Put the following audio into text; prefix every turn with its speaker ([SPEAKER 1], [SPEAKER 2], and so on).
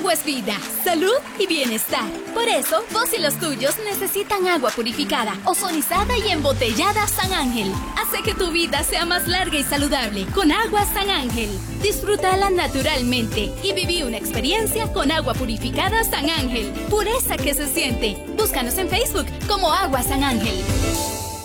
[SPEAKER 1] Agua es vida, salud y bienestar. Por eso, vos y los tuyos necesitan agua purificada, ozonizada y embotellada San Ángel. Hace que tu vida sea más larga y saludable con agua San Ángel. Disfrútala naturalmente y viví una experiencia con agua purificada San Ángel. Pureza que se siente. Búscanos en Facebook como Agua San Ángel.